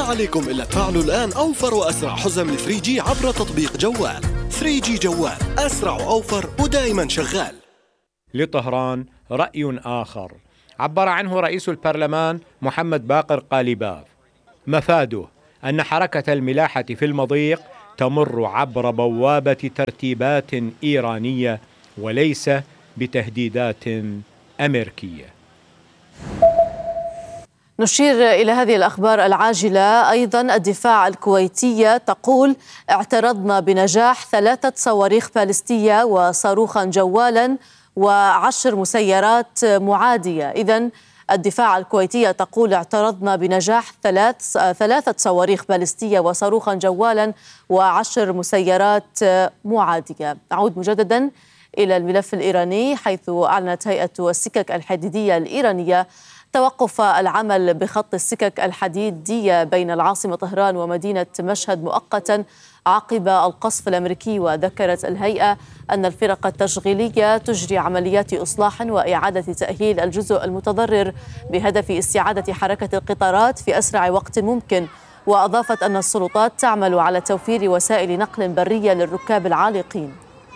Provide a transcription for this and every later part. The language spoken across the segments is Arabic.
عليكم إلا تفعلوا الآن أوفر وأسرع حزم ل 3G عبر تطبيق جوال. 3G جوال، أسرع وأوفر ودائما شغال. لطهران رأي آخر عبر عنه رئيس البرلمان محمد باقر قالباف، مفاده أن حركة الملاحة في المضيق تمر عبر بوابة ترتيبات إيرانية وليس بتهديدات أمريكية. نشير إلى هذه الأخبار العاجلة. أيضا الدفاع الكويتية تقول اعترضنا بنجاح 3 صواريخ باليستية وصاروخا جوالا و10 مسيرات معادية. إذن الدفاع الكويتية تقول اعترضنا بنجاح 3 صواريخ باليستية وصاروخا جوالا و10 مسيرات معادية. أعود مجددا إلى الملف الإيراني، حيث أعلنت هيئة السكك الحديدية الإيرانية توقف العمل بخط السكك الحديدية بين العاصمة طهران ومدينة مشهد مؤقتا عقب القصف الأمريكي. وذكرت الهيئة أن الفرق التشغيلية تجري عمليات إصلاح وإعادة تأهيل الجزء المتضرر بهدف استعادة حركة القطارات في أسرع وقت ممكن. وأضافت أن السلطات تعمل على توفير وسائل نقل برية للركاب العالقين.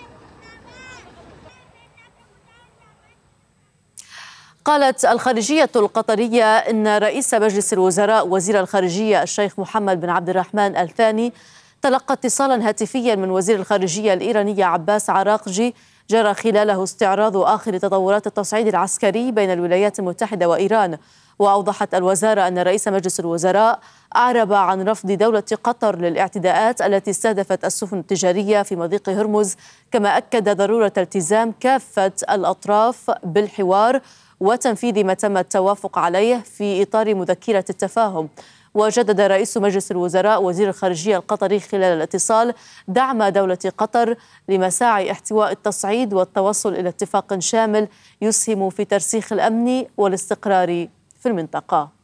قالت الخارجية القطرية إن رئيس مجلس الوزراء وزير الخارجية الشيخ محمد بن عبد الرحمن الثاني تلقى اتصالا هاتفيا من وزير الخارجية الإيرانية عباس عراقجي جرى خلاله استعراض آخر تطورات التصعيد العسكري بين الولايات المتحدة وإيران. وأوضحت الوزارة أن رئيس مجلس الوزراء أعرب عن رفض دولة قطر للاعتداءات التي استهدفت السفن التجارية في مضيق هرمز، كما أكد ضرورة التزام كافة الأطراف بالحوار وتنفيذ ما تم التوافق عليه في إطار مذكرة التفاهم. وجدد رئيس مجلس الوزراء وزير الخارجية القطري خلال الاتصال دعم دولة قطر لمساعي احتواء التصعيد والتوصل إلى اتفاق شامل يسهم في ترسيخ الأمن والاستقرار في المنطقة.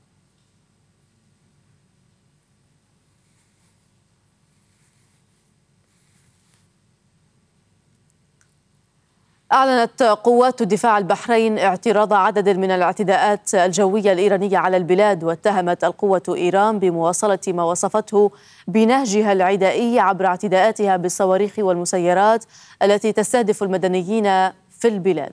أعلنت قوات دفاع البحرين اعتراض عدد من الاعتداءات الجوية الإيرانية على البلاد، واتهمت القوة إيران بمواصلة ما وصفته بنهجها العدائي عبر اعتداءاتها بالصواريخ والمسيرات التي تستهدف المدنيين في البلاد.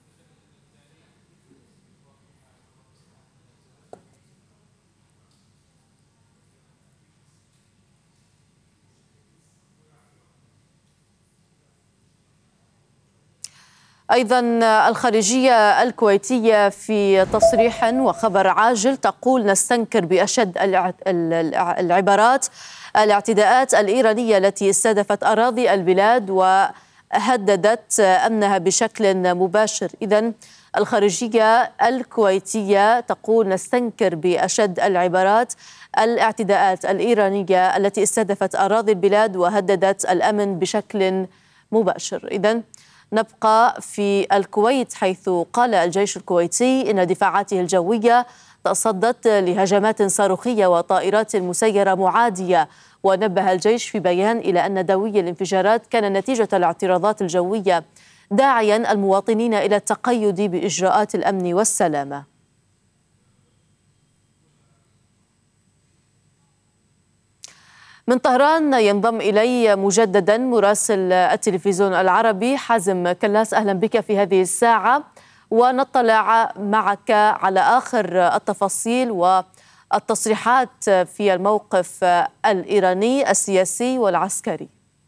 أيضا الخارجية الكويتية في تصريح وخبر عاجل تقول نستنكر بأشد العبارات الاعتداءات الإيرانية التي استهدفت أراضي البلاد وهددت أمنها بشكل مباشر. إذن الخارجية الكويتية تقول نستنكر بأشد العبارات الاعتداءات الإيرانية التي استهدفت أراضي البلاد وهددت الأمن بشكل مباشر. إذن نبقى في الكويت، حيث قال الجيش الكويتي إن دفاعاته الجوية تصدت لهجمات صاروخية وطائرات مسيرة معادية. ونبه الجيش في بيان إلى أن دوي الانفجارات كان نتيجة الاعتراضات الجوية، داعيا المواطنين إلى التقيد بإجراءات الأمن والسلامة. من طهران ينضم إلي مجددا مراسل التلفزيون العربي حازم كلاس. أهلا بك في هذه الساعة، ونطلع معك على آخر التفاصيل والتصريحات في الموقف الإيراني السياسي والعسكري.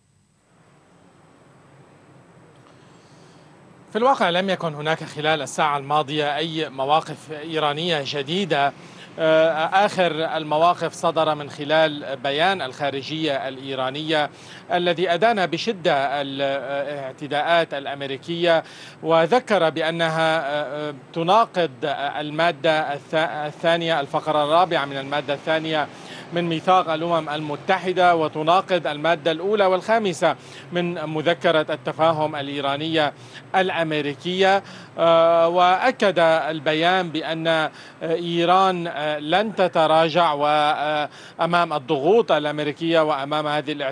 في الواقع لم يكن هناك خلال الساعة الماضية أي مواقف إيرانية جديدة. آخر المواقف صدر من خلال بيان الخارجية الإيرانية الذي أدان بشدة الاعتداءات الأمريكية، وذكر بأنها تناقض المادة الثانية، الفقرة الرابعة من المادة الثانية من ميثاق الأمم المتحدة، وتناقض المادة الأولى والخامسة من مذكرة التفاهم الإيرانية الأمريكية. وأكد البيان بأن إيران لن تتراجع أمام الضغوط الأمريكية وأمام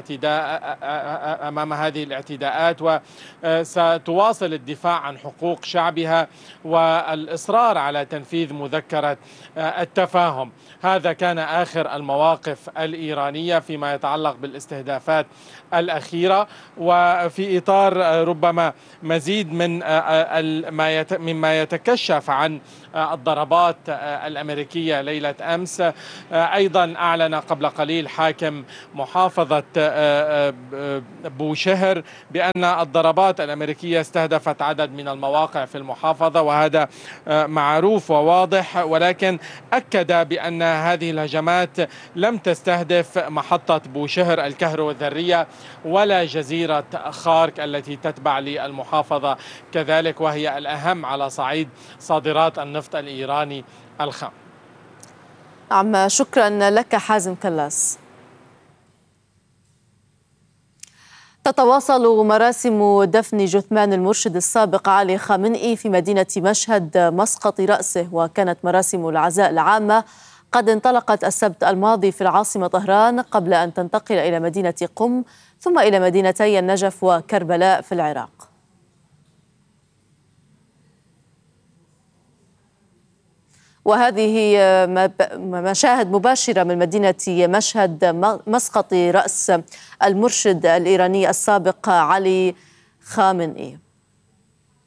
هذه الاعتداءات، وستواصل الدفاع عن حقوق شعبها والإصرار على تنفيذ مذكرة التفاهم. هذا كان آخر المواقف المواقف الإيرانية فيما يتعلق بالاستهدافات الأخيرة، وفي إطار ربما مزيد من مما يتكشف عن الضربات الأمريكية ليلة أمس. أيضا أعلن قبل قليل حاكم محافظة بوشهر بأن الضربات الأمريكية استهدفت عدد من المواقع في المحافظة، وهذا معروف وواضح، ولكن أكد بأن هذه الهجمات لم تستهدف محطة بوشهر الكهروذرية ولا جزيرة خارك التي تتبع للمحافظة كذلك، وهي الأهم على صعيد صادرات النفط الإيراني الخام. نعم، شكرا لك حازم كلاس. تتواصل مراسم دفن جثمان المرشد السابق علي خامنئي في مدينة مشهد مسقط رأسه، وكانت مراسم العزاء العامة قد انطلقت السبت الماضي في العاصمة طهران قبل أن تنتقل إلى مدينة قم ثم إلى مدينتي النجف وكربلاء في العراق. وهذه مشاهد مباشرة من مدينة مشهد مسقط رأس المرشد الإيراني السابق علي خامنئي.